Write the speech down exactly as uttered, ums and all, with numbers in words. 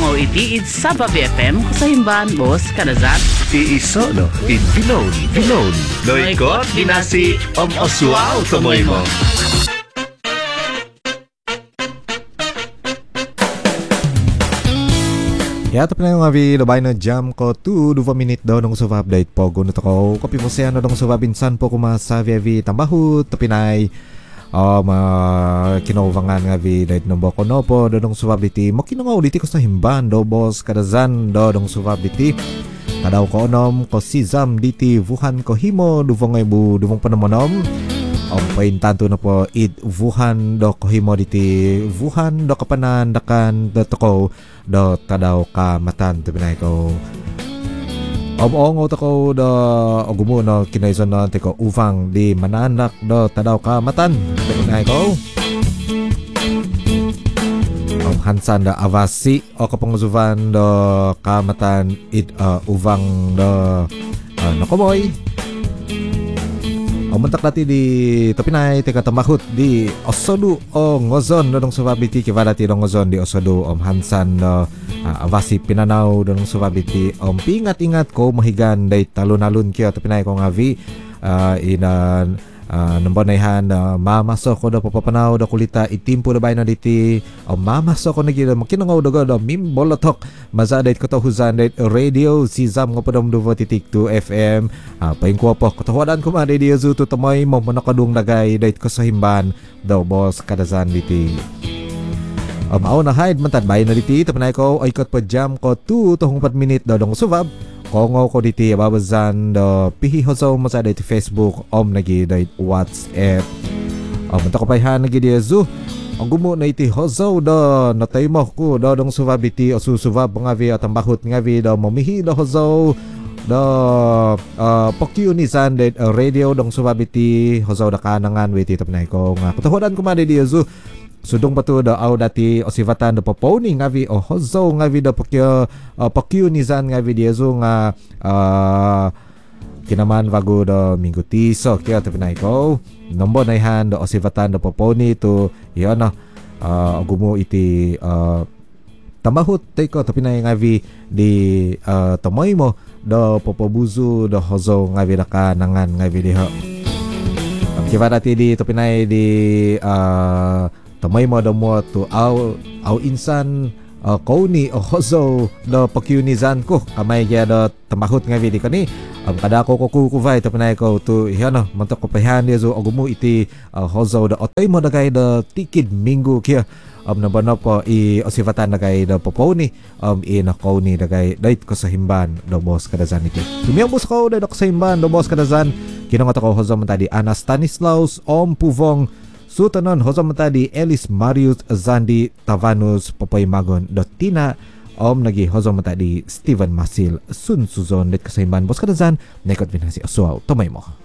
mo iti id Sabah B F M kasahimban Boss Kadazan. Iiso no, id Bilon, Bilon. Noikot dinasi om oswao tumoy mo. Ya, tapi na yung avi labay na jam ko two dua minit daw nung sa update po guno to ko kapi mo siya na dong sa binsan po kumasa avi tambahut tapi nay um uh, kinovangan nga avi dahit no boko no po dong sa update mo kinunga uliti ko sa himban do Boss Kadazan do dong sa update tadaw ko onom ko si Zam diti Wuhan ko himo duvong ay bu duvong panamonom ang paintanto na po id Wuhan do kohimo diti Wuhan do kapanan dakan do toko do tadaw ka matan to binay ko om-ong o toko do ogumo no kinayson no tiko uvang di mananak do tadaw ka matan to binay ko om hansan do avasi o kapangusuvan do kamatan id uh, uvang do uh, nakomoy o mentak dati di tapi nay teka tambahut di Osodu o ngozon dong subabiti kivadati dong ngozon di Osodu om Hansan no uh, avasi pinanaw dong subabiti om pingat-ingat ko mahigan day talon-alon kyo tapi nay ko ngavi uh, inan uh, nambonayhan uh, mamasok ko do papapanaw do kulita itimpo do bay no diti om mamasok ko nagi do makinangaw do do mimbolotok mazadait ko to huzan dait radio si Zam nga padom do titik two F M uh, paingko po katawadan ko ma radio zu to tamoy mo manakadung nagay dait ko sa himban do Boss Kadazan diti um, aw na hide man tad bay no diti tapanay ko ay kot pa jam ko two to pat minute do dong subab kongo ko diti babazan do pihi hozo mo sa dait Facebook om nagi dait WhatsApp om um, to ko payhan nagi dia zu ang gumo na iti hozo do natay mo ko do dong subab iti o susubab ngavi at tambahut ngavi do momihi do hozo do uh, pokyu ni Zanded uh, radio dong subab iti hozo da kanangan witi tapnay ko nga kutahodan ko madi di zu sudong patu do aw dati o sivatan do poponi ngavi o hozo ngavi do pokyu uh, pokyu ni Zan ngavi di zu nga uh, kinaman vago do minggu tiso kaya tapnay ko nombo na ihan do o sivatan do poponi to yon no uh, gumo iti uh, tambahut teko tapi na ngavi di uh, tamoy mo do popobuzu do hozo ngavi daka nangan ngavi di ho kiva dati di tapi na di uh, tamoy mo do mo to aw aw insan uh, kauni o hozo do pakyunizan ko kamay kaya do tambahut ngavi di kani um, kada ko ko kuvay tapi na ko to yon no mantok ko pahan di zo gumo iti uh, hozo do otoy mo dagay do tikid minggu kya um nabano po i osivatan dagay do poponi um i nakauni dagay dait ko sa himban do Boss Kadazan iti tumiyambos ko do sa himban do Boss Kadazan kinangat ako hozo matadi Ana Stanislaus om Puvong sutanon hozo matadi Elis Marius Zandi Tavanus Popoy Magon do Tina om nagi hozo matadi Steven Masil Sun Suzon dit ko sa himban Boss Kadazan nekot binasi aswaw tumay mo.